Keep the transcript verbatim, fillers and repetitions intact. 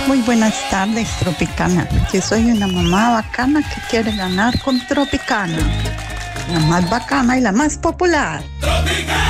Muy buenas tardes, Tropicana. Yo soy una mamá bacana que quiere ganar con Tropicana. La más bacana y la más popular.